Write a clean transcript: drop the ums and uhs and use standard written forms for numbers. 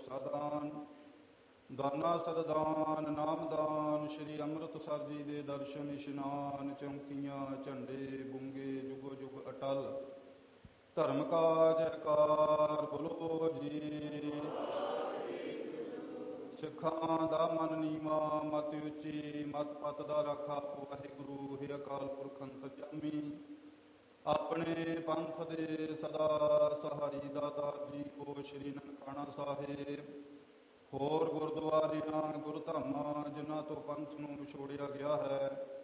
ਪ੍ਰਸਾਦਾਨ। ਦਾਨਾ ਸਤਦਾਨ ਨਾਮਦਾਨ ਸ਼੍ਰੀ ਅੰਮ੍ਰਿਤਸਰ ਜੀ ਦੇ ਦਰਸ਼ਨ ਇਸ਼ਨਾਨ। ਚੌਂਕੀਆਂ ਝੰਡੇ ਬੁੰਗੇ ਜੁਗੋ ਜੁਗ ਅਟਲ। ਧਰਮ ਕਾ ਜੈਕਾਰ ਬੋਲੋ ਜੀ। ਸਿੱਖਾਂ ਦਾ ਮਨ ਨੀਵਾ ਮਤ ਉੱਚੀ, ਮਤ ਪਤ ਦਾ ਰਾਖਾ ਵਾਹਿਗੁਰੂ। ਹੈ ਅਕਾਲ ਪੁਰਖ ਅੰਤਰਜਾਮੀ, ਆਪਣੇ ਪੰਥ ਦੇ ਸਦਾ ਸਹਾਈ ਦਾਤਾ ਜੀ ਕੋ ਸ਼੍ਰੀ ਨਨਕਾਣਾ ਸਾਹਿਬ। ਹੋਰ ਗੁਰਦੁਆਰਿਆਂ ਗੁਰਧਾਮਾਂ ਜਿਨ੍ਹਾਂ ਤੋਂ ਪੰਥ ਨੂੰ ਵਿਛੋੜਿਆ ਗਿਆ ਹੈ,